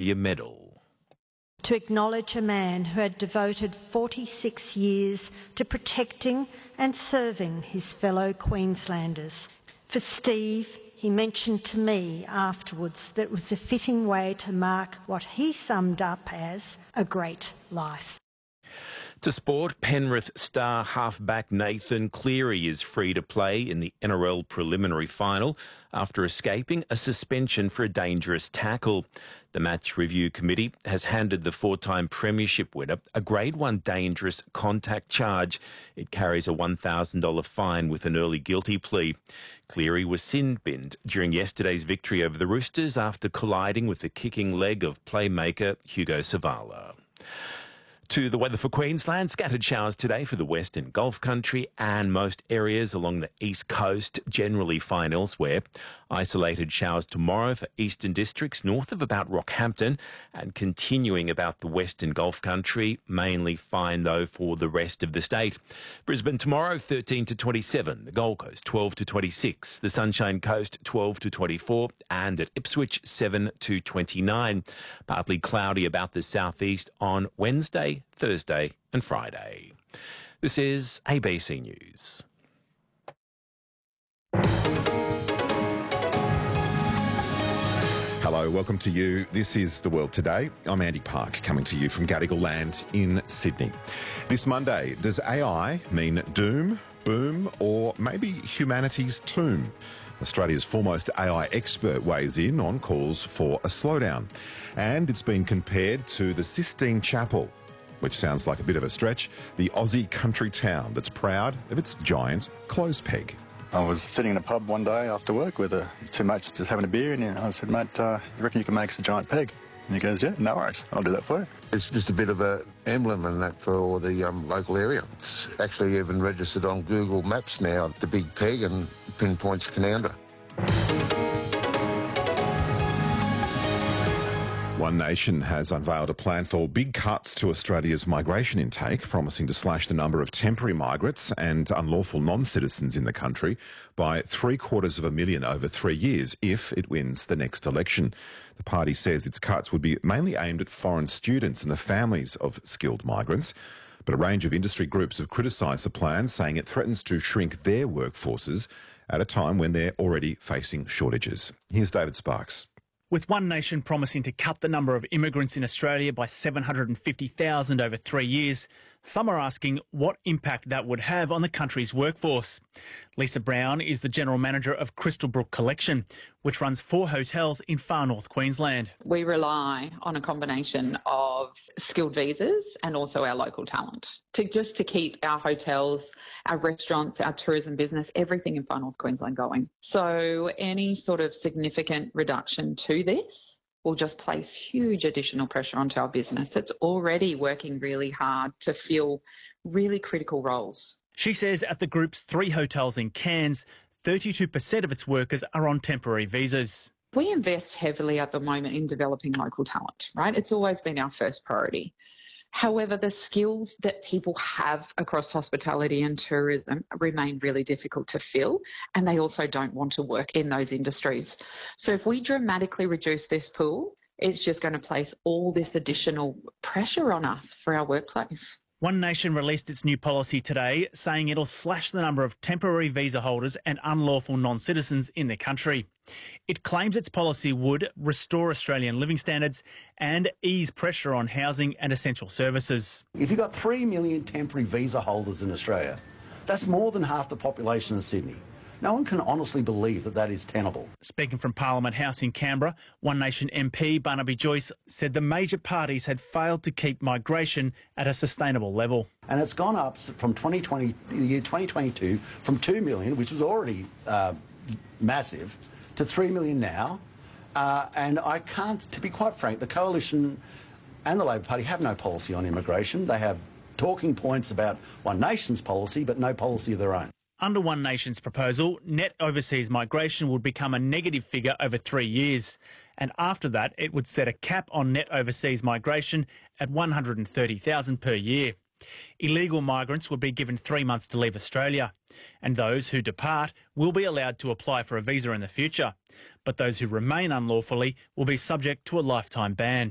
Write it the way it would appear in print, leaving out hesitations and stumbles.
Australia medal. To acknowledge a man who had devoted 46 years to protecting and serving his fellow Queenslanders. For Steve, he mentioned to me afterwards that it was a fitting way to mark what he summed up as a great life. To sport, Penrith star halfback Nathan Cleary is free to play in the NRL preliminary final after escaping a suspension for a dangerous tackle. The Match Review Committee has handed the four-time premiership winner a Grade 1 dangerous contact charge. It carries a $1,000 fine with an early guilty plea. Cleary was sin-binned during yesterday's victory over the Roosters after colliding with the kicking leg of playmaker Hugo Savala. To the weather for Queensland, scattered showers today for the Western Gulf Country and most areas along the east coast, generally fine elsewhere. Isolated showers tomorrow for eastern districts north of about Rockhampton and continuing about the Western Gulf Country, mainly fine though for the rest of the state. Brisbane tomorrow 13 to 27, the Gold Coast 12 to 26, the Sunshine Coast 12 to 24 and at Ipswich 7 to 29. Partly cloudy about the southeast on Wednesday, Thursday and Friday. This is ABC News. Hello, welcome to you. This is The World Today. I'm Andy Park, coming to you from Gadigal Land in Sydney. This Monday, does AI mean doom, boom, or maybe humanity's tomb? Australia's foremost AI expert weighs in on calls for a slowdown. And it's been compared to the Sistine Chapel, which sounds like a bit of a stretch, the Aussie country town that's proud of its giant clothes peg. I was sitting in a pub one day after work with two mates just having a beer, and I said, mate, you reckon you can make us a giant peg? And he goes, yeah, no worries, I'll do that for you. It's just a bit of an emblem and that for the local area. It's actually even registered on Google Maps now, the big peg, and pinpoints Canowindra. One Nation has unveiled a plan for big cuts to Australia's migration intake, promising to slash the number of temporary migrants and unlawful non-citizens in the country by 750,000 over 3 years if it wins the next election. The party says its cuts would be mainly aimed at foreign students and the families of skilled migrants. But a range of industry groups have criticised the plan, saying it threatens to shrink their workforces at a time when they're already facing shortages. Here's David Sparks. With One Nation promising to cut the number of immigrants in Australia by 750,000 over 3 years, some are asking what impact that would have on the country's workforce. Lisa Brown is the General Manager of Crystalbrook Collection, which runs 4 hotels in far north Queensland. We rely on a combination of skilled visas and also our local talent to keep our hotels, our restaurants, our tourism business, everything in far north Queensland going. So any sort of significant reduction to this will just place huge additional pressure onto our business. It's already working really hard to fill really critical roles. She says at the group's 3 hotels in Cairns, 32% of its workers are on temporary visas. We invest heavily at the moment in developing local talent, right? It's always been our first priority. However, the skills that people have across hospitality and tourism remain really difficult to fill, and they also don't want to work in those industries. So if we dramatically reduce this pool, it's just going to place all this additional pressure on us for our workplace. One Nation released its new policy today, saying it'll slash the number of temporary visa holders and unlawful non-citizens in the country. It claims its policy would restore Australian living standards and ease pressure on housing and essential services. If you've got 3 million temporary visa holders in Australia, that's more than half the population of Sydney. No one can honestly believe that that is tenable. Speaking from Parliament House in Canberra, One Nation MP Barnaby Joyce said the major parties had failed to keep migration at a sustainable level. And it's gone up from the year 2022 from 2 million, which was already massive, to 3 million now. And I can't, to be quite frank, the Coalition and the Labor Party have no policy on immigration. They have talking points about One Nation's policy, but no policy of their own. Under One Nation's proposal, net overseas migration would become a negative figure over 3 years. And after that, it would set a cap on net overseas migration at 130,000 per year. Illegal migrants would be given 3 months to leave Australia. And those who depart will be allowed to apply for a visa in the future. But those who remain unlawfully will be subject to a lifetime ban.